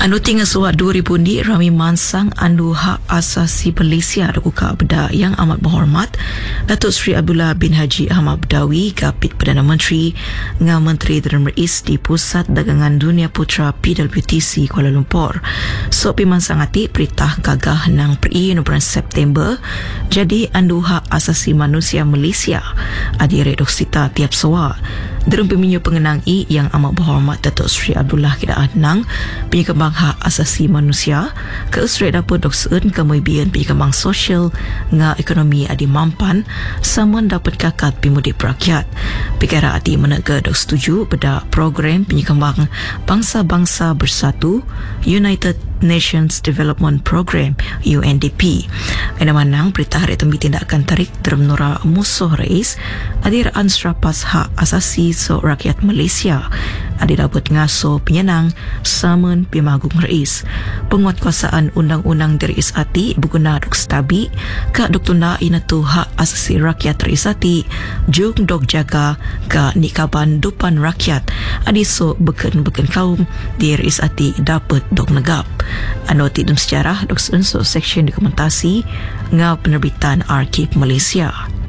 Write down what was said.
Anu tinggal suat 2000 ni Rami Mansang Anu Hak Asasi Malaysia Duka Beda Yang Amat Berhormat Datuk Seri Abdullah bin Haji Ahmad Badawi Kapit Perdana Menteri dengan Menteri Dalam Rais di Pusat Dagangan Dunia Putra PWTC Kuala Lumpur. So Mansang ati perintah gagah nang PRI no bulan September jadi Anu Hak Asasi Manusia Malaysia adi redok sita tiap soa. Dalam peminyu pengenang Yang Amat Berhormat Datuk Seri Abdullah Kidaan Nang Penyekembang Hak Asasi Manusia ke Australia dapat doksen kemudian penyekembang sosial nga ekonomi adi mampan sama dapat kakat pemudik perakyat. Perkara adi menega dok setuju pada program penyekembang Bangsa-Bangsa Bersatu United Nations Development Program UNDP. Ina manang perintah retumbi tindakan tarik termenura musuh rais adir ansrapas hak asasi so rakyat Malaysia adir dapat ngaso penyenang samun pimagung rais. Penguatkuasaan undang-undang dari isati berguna dok stabi ka dok tunda inatu hak asasi rakyat risati jung dok jaga ka nikaban dupan rakyat adiso beken-beken kaum di risati dapat dok negap. Anu tidum sejarah dok senso seksyen dokumentasi nga penerbitan Arkib Malaysia.